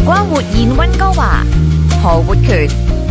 光活現溫哥華，何活權。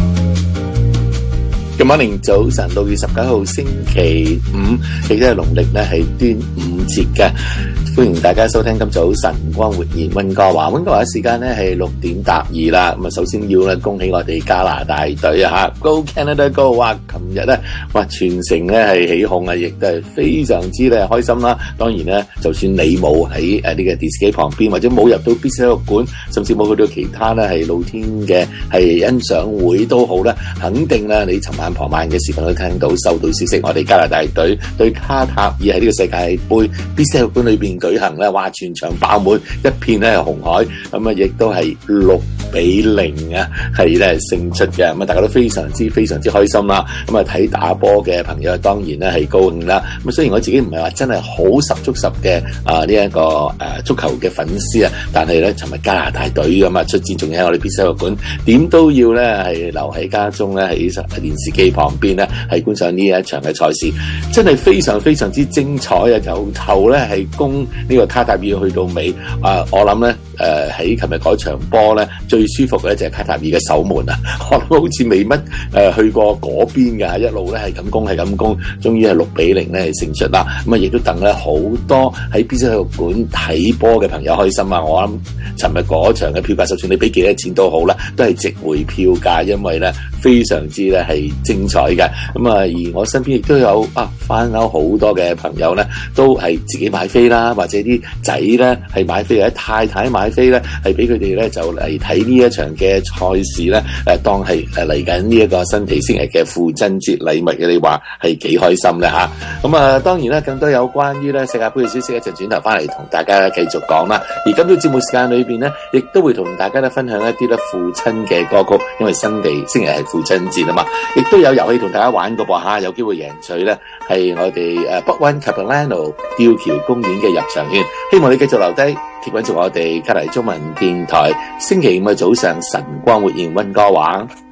Good morning，早晨，6月19號星期五，亦都係農曆咧係端午節嘅。歡迎大家收聽今早晨光活現溫哥華。溫哥華時間咧係6點答2啦。咁啊，首先要咧恭喜我哋加拿大隊啊吓 ，Go Canada Go！ 哇，琴日咧哇全城咧係起哄啊，亦都係非常之咧開心啦。當然咧，就算你冇喺呢個電視機旁邊，或者冇入到必須體育館，甚至冇去到其他咧係露天嘅係欣賞會都好啦，肯定咧你尋晚傍晚嘅時分都聽到收到消息，我哋加拿大隊對卡塔爾喺呢個世界盃必須體育館裏邊舉行咧，哇全場爆滿，一片咧係紅海，咁啊亦都係6-0啊，係咧勝出嘅，咁啊大家都非常之開心啦。咁啊睇打波嘅朋友當然咧係高興啦。咁雖然我自己唔係話真係好十足十嘅呢一個足球嘅粉絲啊，但係咧尋日加拿大隊咁啊出戰，仲喺我哋必須體育館，點都要咧係留喺家中咧喺電視機旁邊咧係觀賞呢一場嘅賽事，真係非常之精彩啊！由頭咧係攻呢個卡塔爾去到尾，我諗咧喺琴日嗰場波咧最舒服嘅咧就係卡塔爾嘅守門啊！我諗好似未乜去過嗰邊㗎，一路咧係咁攻，終於係6-0咧係勝出啦！咁啊亦都等咧好多喺必須體育館睇波嘅朋友開心啊！我諗尋日嗰場嘅票價，就算你俾幾多錢都好啦，都係值回票價，因為咧非常之咧係精彩嘅。咁啊，而我身邊亦都有翻歐好多嘅朋友咧，都係自己買飛啦，或者啲仔咧係買飛，或者太太買飛咧，係俾佢哋咧就嚟睇呢一場嘅賽事咧，當係嚟緊呢一個新地星日嘅父親節禮物嘅，你話係幾開心咧嚇？咁啊，當然咧更多有關於咧世界盃嘅消息，一陣轉頭翻嚟同大家繼續講啦。而今朝節目時間裏邊咧，亦都會同大家咧分享一啲咧父親嘅歌曲，因為新地星日係父親節啊嘛，亦都有遊戲同大家玩個噃嚇，有機會贏取咧係我哋北灣 Capilano 吊橋公園嘅入場券，希望你繼續留低貼緊住我哋卡黎中文電台星期五嘅早上晨光活現溫哥華。